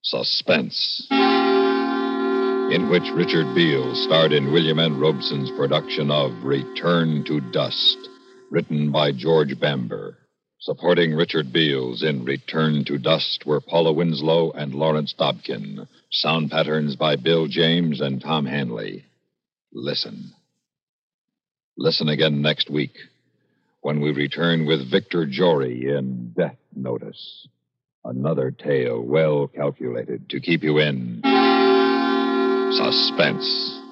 Suspense, in which Richard Beale starred in William N. Robeson's production of Return to Dust, written by George Bamber. Supporting Richard Beals in Return to Dust were Paula Winslow and Lawrence Dobkin. Sound patterns by Bill James and Tom Hanley. Listen. Listen again next week when we return with Victor Jory in Death Notice. Another tale well calculated to keep you in suspense.